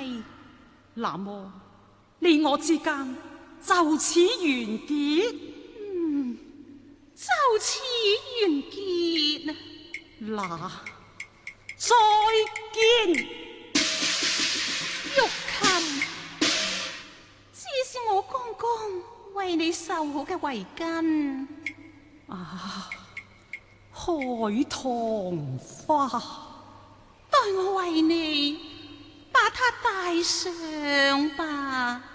係，那麼你我之間就此完結。 就此完結。 那再見。 玉琴，這是我剛剛為你繡好嘅圍巾。 啊，海棠花， 待我為你把它戴上吧。